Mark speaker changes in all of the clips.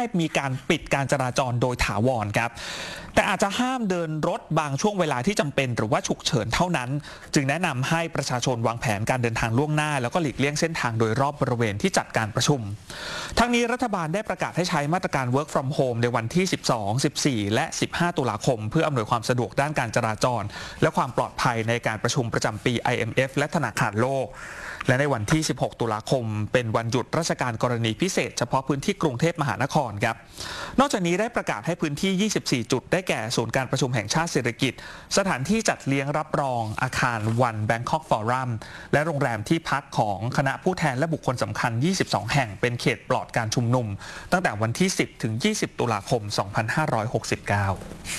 Speaker 1: มีการปิดการจราจรโดยถาวรครับแต่อาจจะห้ามเดินรถบางช่วงเวลาที่จำเป็นหรือว่าฉุกเฉินเท่านั้นจึงแนะนำให้ประชาชนวางแผนการเดินทางล่วงหน้าแล้วก็หลีกเลี่ยงเส้นทางโดยรอบบริเวณที่จัดการประชุมทั้งนี้รัฐบาลได้ประกาศให้ใช้มาตรการ work from home ในวันที่ 12, 14 และ 15 ตุลาคมเพื่ออำนวยความสะดวกด้านการจราจรและความปลอดภัยในการประชุมประจำปี IMF และธนาคารโลกและในวันที่ 16 ตุลาคมเป็นวันหยุดราชการกรณีพิเศษเฉพาะพื้นที่กรุงเทพมหานครครับนอกจากนี้ได้ประกาศให้พื้นที่ 24 จุดได้แก่ศูนย์การประชุมแห่งชาติเศรษฐกิจสถานที่จัดเลี้ยงรับรองอาคารวันแบงคอกฟอรัมและโรงแรมที่พักของคณะผู้แทนและบุคคลสำคัญ 22 แห่งเป็นเขตปลอดการชุมนุมตั้งแต่วันที่ 10 ถึง 20 ตุลาคม 2569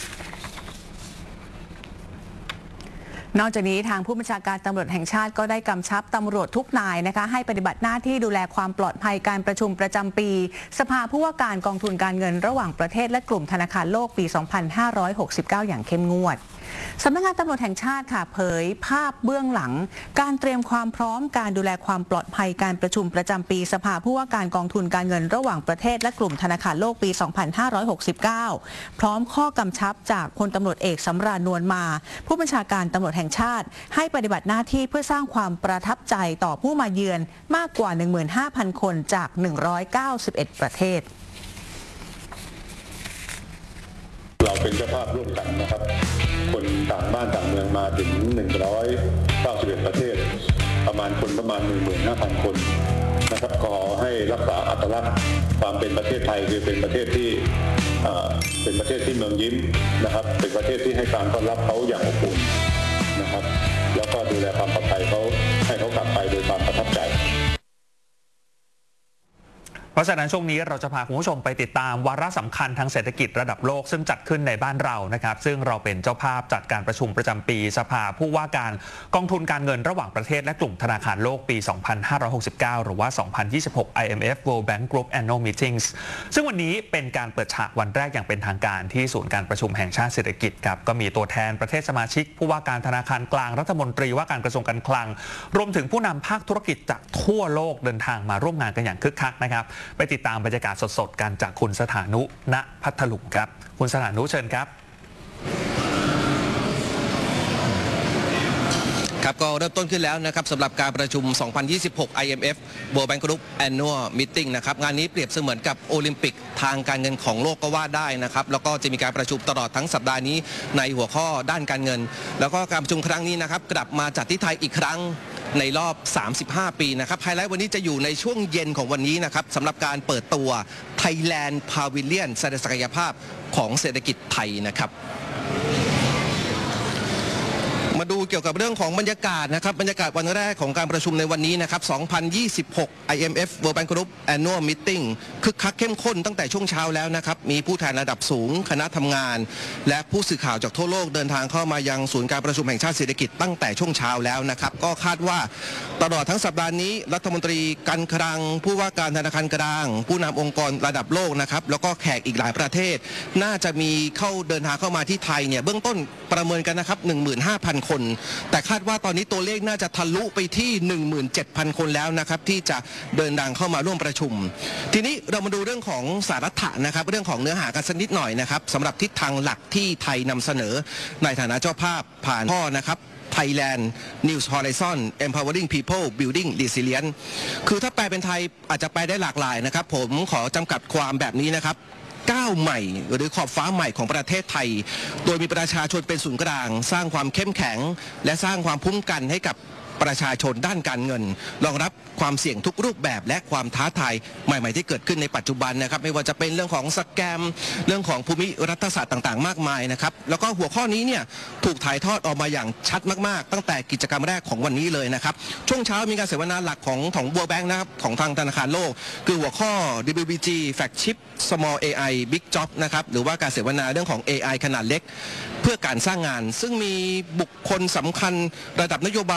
Speaker 2: นอกจากนี้ทางผู้บัญชาการตำรวจแห่งชาติก็ได้กำชับตำรวจทุกนายนะคะให้ปฏิบัติหน้าที่ดูแลความปลอดภัยการประชุมประจำปีสภาผู้ว่าการกองทุนการเงินระหว่างประเทศและกลุ่มธนาคารโลกปี 2569 อย่างเข้มงวดสำนักงานตำรวจแห่งชาติค่ะเผยภาพเบื้องหลังการเตรียมความพร้อมการดูแลความปลอดภัยการประชุมประจำปีสภาผู้ว่าการกองทุนการเงินระหว่างประเทศและกลุ่มธนาคารโลกปี 2569 พร้อมข้อกำชับจากพลตำรวจเอกสำราญนวลมาผู้บัญชาการตำรวจแห่งชาติให้ปฏิบัติหน้าที่เพื่อสร้างความประทับใจต่อผู้มาเยือนมากกว่า 15,000 คนจาก191 ประเทศ
Speaker 3: เราเป็นเจ้าภาพร่วมกันนะครับคนต่างบ้านต่างเมืองมาถึง191 ประเทศประมาณ 15,000 คนนะครับขอให้รักษาอัตลักษณ์ความเป็นประเทศไทยคือเป็นประเทศที่เป็นประเทศที่เมืองยิ้มนะครับเป็นประเทศที่ให้การต้อนรับเขาอย่างอบอุ่นนะครับแล้วก็ดูแลความปลอดภัยเขาให้เขากลับไปโดยความประทับใจ
Speaker 1: เพราะฉะนั้นช่วงนี้เราจะพาคุณผู้ชมไปติดตามวาระสำคัญทางเศรษฐกิจระดับโลกซึ่งจัดขึ้นในบ้านเรานะครับซึ่งเราเป็นเจ้าภาพจัดการประชุมประจำปีสภาผู้ว่าการกองทุนการเงินระหว่างประเทศและกลุ่มธนาคารโลกปี 2569 หรือว่า 2026 IMF World Bank Group Annual Meetings ซึ่งวันนี้เป็นการเปิดฉากวันแรกอย่างเป็นทางการที่ศูนย์การประชุมแห่งชาติเศรษฐกิจครับก็มีตัวแทนประเทศสมาชิกผู้ว่าการธนาคารกลางรัฐมนตรีว่าการกระทรวงการคลังรวมถึงผู้นำภาคธุรกิจจากทั่วโลกเดินทางมาร่วมงานกันอย่างคึกคักนะครับไปติดตามบรรยากาศสดๆกันจากคุณสถานุ ณ พัทลุงครับคุณสถานุเชิญครับ
Speaker 4: ครับก็เริ่มต้นขึ้นแล้วนะครับสำหรับการประชุม 2026 IMF World Bank Group Annual Meeting นะครับงานนี้เปรียบเสมือนกับโอลิมปิกทางการเงินของโลกก็ว่าได้นะครับแล้วก็จะมีการประชุมตลอดทั้งสัปดาห์นี้ในหัวข้อด้านการเงินแล้วก็การประชุมครั้งนี้นะครับกลับมาจัดที่ไทยอีกครั้งในรอบ 35 ปีนะครับไฮไลท์วันนี้จะอยู่ในช่วงเย็นของวันนี้นะครับสำหรับการเปิดตัว Thailand Pavilion แสดงศักยภาพของเศรษฐกิจไทยนะครับมาดูเกี่ยวกับเรื่องของบรรยากาศนะครับบรรยากาศวันแรกของการประชุมในวันนี้นะครับ 2026 IMF World Bank Group Annual Meeting คึกคักเข้มข้นตั้งแต่ช่วงเช้าแล้วนะครับมีผู้แทนระดับสูงคณะทำงานและผู้สื่อข่าวจากทั่วโลกเดินทางเข้ามายังศูนย์การประชุมแห่งชาติเศรษฐกิจตั้งแต่ช่วงเช้าแล้วนะครับก็คาดว่าตลอดทั้งสัปดาห์นี้รัฐมนตรีการคลังผู้ว่าการธนาคารกลางผู้นำองค์กรระดับโลกนะครับแล้วก็แขกอีกหลายประเทศน่าจะมีเดินทางเข้ามาที่ไทยเนี่ยเบื้องต้นประเมินกันนะครับ 15,000 คนแต่คาดว่าตอนนี้ตัวเลขน่าจะทะลุไปที่ 17,000 คนแล้วนะครับที่จะเดินทางเข้ามาร่วมประชุมทีนี้เรามาดูเรื่องของสาระนะครับเรื่องของเนื้อหากันสักนิดหน่อยนะครับสำหรับทิศทางหลักที่ไทยนำเสนอในฐานะเจ้าภาพผ่านข้อนะครับ Thailand News Horizon Empowering People Building Resilience คือถ้าแปลเป็นไทยอาจจะแปลได้หลากหลายนะครับผมขอจำกัดความแบบนี้นะครับก้าวใหม่หรือขอบฟ้าใหม่ของประเทศไทยโดยมีประชาชนเป็นศูนย์กลางสร้างความเข้มแข็งและสร้างความคุ้มกันให้กับประชาชนด้านการเงินรองรับความเสี่ยงทุกรูปแบบและความท้าทายใหม่ๆที่เกิดขึ้นในปัจจุบันนะครับไม่ว่าจะเป็นเรื่องของสแกมเรื่องของภูมิรัฐศาสตร์ต่างๆมากมายนะครับแล้วก็หัวข้อนี้เนี่ยถูกถ่ายทอดออกมาอย่างชัดมากๆตั้งแต่กิจกรรมแรกของวันนี้เลยนะครับช่วงเช้ามีการเสวนาหลักของ World Bank นะครับของทางธนาคารโลกคือหัวข้อ WBG Flagship Small AI Big Job นะครับหรือว่าการเสวนาเรื่องของ AI ขนาดเล็กเพื่อการสร้างงานซึ่งมีบุคคลสำคัญระดับนโยบายหลายท่าน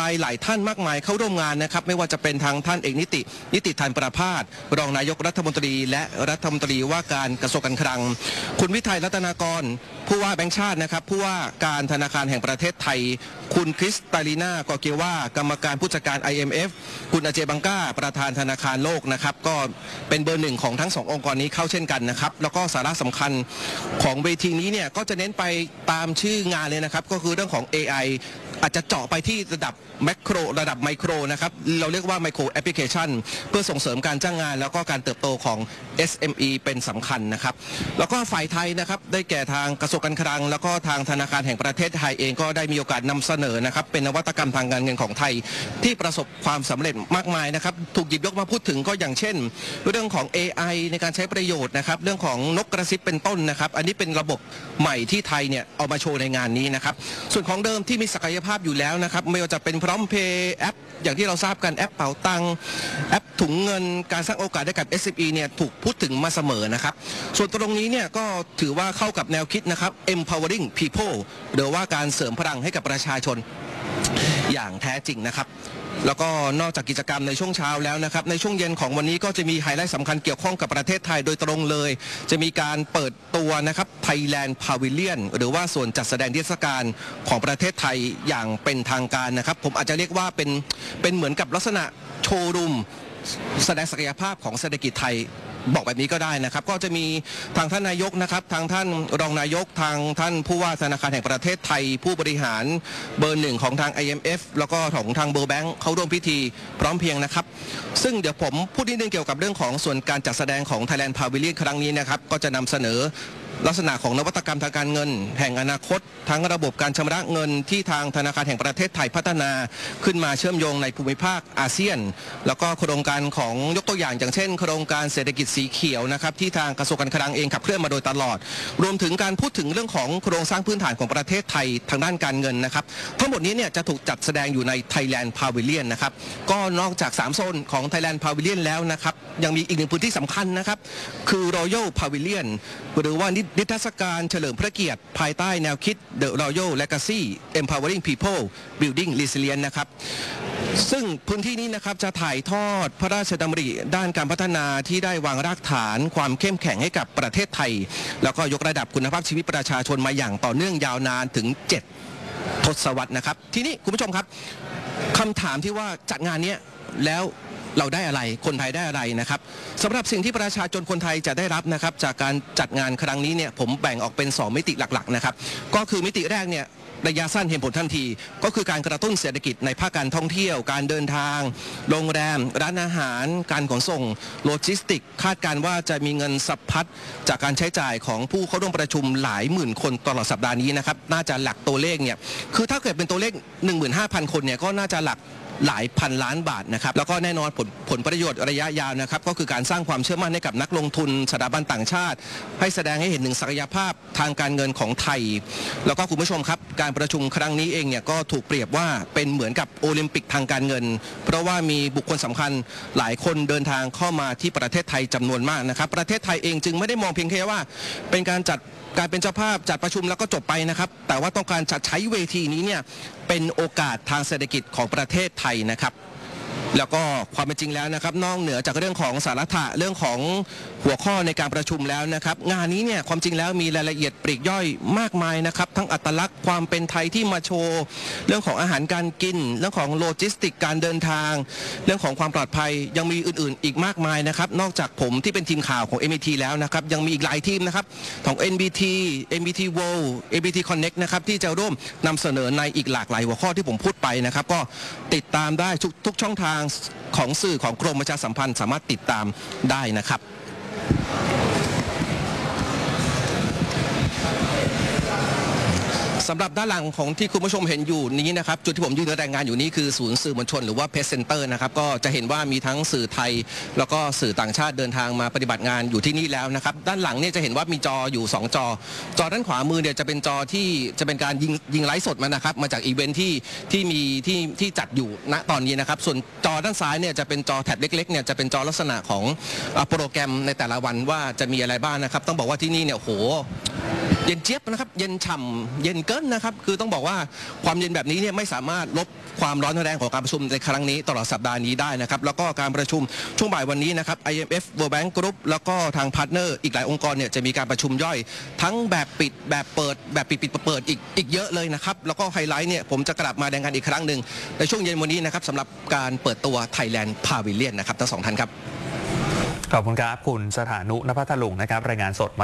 Speaker 4: ท่านมากมายเข้าร่วมงานนะครับไม่ว่าจะเป็นทางท่านเอกนิติธันประภาสรองนายกรัฐมนตรีและรัฐมนตรีว่าการกระทรวงการคลังคุณวิทัยรัตนากรผู้ว่าแบงก์ชาตินะครับผู้ว่าการธนาคารแห่งประเทศไทยคุณคริสตาลีนากอเกว่ากรรมการผู้จัดการ IMF คุณอเจบังก้าประธานธนาคารโลกนะครับก็เป็นเบอร์หนึ่งของทั้ง2องค์กรนี้เข้าเช่นกันนะครับแล้วก็สาระสำคัญของเวทีนี้เนี่ยก็จะเน้นไปตามชื่องานเลยนะครับก็คือเรื่องของ AI อาจจะเจาะไปที่ระดับแมคโครระดับไมโครนะครับเราเรียกว่าไมโครแอปพลิเคชันเพื่อส่งเสริมการจ้างงานแล้วก็การเติบโตของ SME เป็นสำคัญนะครับแล้วก็ฝ่ายไทยนะครับได้แก่ทางกระทรวงการคลังแล้วก็ทางธนาคารแห่งประเทศไทยเองก็ได้มีโอกาสนำเสนอนะครับเป็นนวัตกรรมทางการเงินของไทยที่ประสบความสำเร็จมากมายนะครับถูกหยิบยกมาพูดถึงก็อย่างเช่นเรื่องของ AI ในการใช้ประโยชน์นะครับเรื่องของนกกระซิบเป็นต้นนะครับอันนี้เป็นระบบใหม่ที่ไทยเนี่ยเอามาโชว์ในงานนี้นะครับส่วนของเดิมที่มีศักยภาพอยู่แล้วนะครับไม่ว่าจะเป็นพร้อมเพย์แอปอย่างที่เราทราบกันแอปเป๋าตังแอปถุงเงินการสร้างโอกาสให้กับ SME เนี่ยถูกพูดถึงมาเสมอนะครับส่วนตรงนี้เนี่ยก็ถือว่าเข้ากับแนวคิดนะครับ empowering people หรือว่าการเสริมพลังให้กับประชาชนอย่างแท้จริงนะครับแล้วก็นอกจากกิจกรรมในช่วงเช้าแล้วนะครับในช่วงเย็นของวันนี้ก็จะมีไฮไลท์สำคัญเกี่ยวข้องกับประเทศไทยโดยตรงเลยจะมีการเปิดตัวนะครับ Thailand Pavilion หรือว่าส่วนจัดแสดงเทศกาลของประเทศไทยอย่างเป็นทางการนะครับผมอาจจะเรียกว่าเป็นเหมือนกับลักษณะโชว์รูมแสดงศักยภาพของเศรษฐกิจไทยบอกแบบนี้ก็ได้นะครับก็จะมีทางท่านนายกนะครับทางท่านรองนายกทางท่านผู้ว่าธนาคารแห่งประเทศไทยผู้บริหารเบอร์หนึ่งของทาง IMF แล้วก็ของทางเบอร์แบงค์เขาร่วมพิธีพร้อมเพียงนะครับซึ่งเดี๋ยวผมพูดนิดนึงเกี่ยวกับเรื่องของส่วนการจัดแสดงของ Thailand Pavilion ครั้งนี้นะครับก็จะนำเสนอลักษณะของนวัตกรรมทางการเงินแห่งอนาคตทั้งระบบการชำระเงินที่ทางธนาคารแห่งประเทศไทยพัฒนาขึ้นมาเชื่อมโยงในภูมิภาคอาเซียนแล้วก็โครงการของยกตัวอย่างเช่นโครงการเศรษฐกิจสีเขียวนะครับที่ทางกระทรวงการคลังเองขับเคลื่อนมาโดยตลอดรวมถึงการพูดถึงเรื่องของโครงสร้างพื้นฐานของประเทศไทยทางด้านการเงินนะครับทั้งหมดนี้เนี่ยจะถูกจัดแสดงอยู่ใน Thailand Pavilion นะครับก็นอกจาก3โซนของ Thailand Pavilion แล้วนะครับยังมีอีกหนึ่งพื้นที่สำคัญนะครับคือ Royal Pavilion หรือว่านิทรรศการเฉลิมพระเกียรติภายใต้แนวคิด The Royal Legacy Empowering People Building Resilience นะครับซึ่งพื้นที่นี้นะครับจะถ่ายทอดพระราชดำริด้านการพัฒนาที่ได้วางรากฐานความเข้มแข็งให้กับประเทศไทยแล้วก็ยกระดับคุณภาพชีวิตประชาชนมาอย่างต่อเนื่องยาวนานถึง7 ทศวรรษนะครับทีนี้คุณผู้ชมครับคำถามที่ว่าจัดงานนี้แล้วเราได้อะไรคนไทยได้อะไรนะครับสำหรับสิ่งที่ประชาชนคนไทยจะได้รับนะครับจากการจัดงานครั้งนี้เนี่ยผมแบ่งออกเป็น2มิติหลักๆนะครับก็คือมิติแรกเนี่ยระยะสั้นเห็นผลทันทีก็คือการกระตุ้นเศรษฐกิจในภาคการท่องเที่ยวการเดินทางโรงแรมร้านอาหารการขนส่งโลจิสติกคาดการว่าจะมีเงินสะพัดจากการใช้จ่ายของผู้เข้าร่วมประชุมหลายหมื่นคนตลอดสัปดาห์นี้นะครับน่าจะหลักตัวเลขเนี่ยคือถ้าเกิดเป็นตัวเลข 15,000 คนเนี่ยก็น่าจะหลักหลายพันล้านบาทนะครับแล้วก็แน่นอนผลประโยชน์ระยะยาวนะครับก็คือการสร้างความเชื่อมั่นให้กับนักลงทุนสถาบันต่างชาติให้แสดงให้เห็นถึงศักยภาพทางการเงินของไทยแล้วก็คุณผู้ชมครับการประชุมครั้งนี้เองเนี่ยก็ถูกเปรียบว่าเป็นเหมือนกับโอลิมปิกทางการเงินเพราะว่ามีบุคคลสำคัญหลายคนเดินทางเข้ามาที่ประเทศไทยจำนวนมากนะครับประเทศไทยเองจึงไม่ได้มองเพียงแค่ว่าเป็นการเป็นเจ้าภาพจัดประชุมแล้วก็จบไปนะครับแต่ว่าต้องการจะใช้เวทีนี้เนี่ยเป็นโอกาสทางเศรษฐกิจของประเทศไทยนะครับแล้วก็ความเป็นจริงแล้วนะครับนอกเหนือจากเรื่องของสาระเรื่องของหัวข้อในการประชุมแล้วนะครับงานนี้เนี่ยความจริงแล้วมีรายละเอียดปลีกย่อยมากมายนะครับทั้งอัตลักษณ์ความเป็นไทยที่มาโชว์เรื่องของอาหารการกินเรื่องของโลจิสติกการเดินทางเรื่องของความปลอดภัยยังมีอื่นๆอีกมากมายนะครับนอกจากผมที่เป็นทีมข่าวของ MBT แล้วนะครับยังมีอีกหลายทีมนะครับของ MBT World MBT Connect นะครับที่จะร่วมนำเสนอในอีกหลากหลายหัวข้อที่ผมพูดไปนะครับก็ติดตามได้ทุกช่องทางของสื่อของกรมประชาสัมพันธ์สามารถติดตามได้นะครับสำหรับด้านหลังของที่คุณผู้ชมเห็นอยู่นี้นะครับจุดที่ผมยืนรายงานอยู่นี้คือศูนย์สื่อมวลชนหรือว่าเพจเซ็นเตอร์นะครับก็จะเห็นว่ามีทั้งสื่อไทยแล้วก็สื่อต่างชาติเดินทางมาปฏิบัติงานอยู่ที่นี่แล้วนะครับด้านหลังเนี่ยจะเห็นว่ามีจออยู่2จอด้านขวามือเนี่ยจะเป็นจอที่จะเป็นการยิงไลฟ์สดมานะครับมาจากอีเวนท์ที่จัดอยู่ณตอนนี้นะครับส่วนจอด้านซ้ายเนี่ยจะเป็นจอแท็บเล็กๆเนี่ยจะเป็นจอลักษณะของโปรแกรมในแต่ละวันว่าจะมีอะไรบ้างนะครับต้องบอกว่าที่นี่เนี่ยโหเย็นเจี๊ยบนะครับเย็นฉ่ำเย็นเกินนะครับคือต้องบอกว่าความเย็นแบบนี้เนี่ยไม่สามารถลบความร้อนแรงของการประชุมในครั้งนี้ตลอดสัปดาห์นี้ได้นะครับแล้วก็การประชุมช่วงบ่ายวันนี้นะครับ IMF World Bank Group แล้วก็ทางพาร์ทเนอร์อีกหลายองค์กรเนี่ยจะมีการประชุมย่อยทั้งแบบปิดแบบเปิดแบบปิดเปิดอีกเยอะเลยนะครับแล้วก็ไฮไลท์เนี่ยผมจะกลับมาแดงกันอีกครั้งหนึ่งในช่วงเย็นวันนี้นะครับสำหรับการเปิดตัว Thailand Pavilion นะครับทั้งสองท่านครับ
Speaker 1: ขอบคุณครับคุณสถานุ ณ พัทลุงนะครับรายงานสด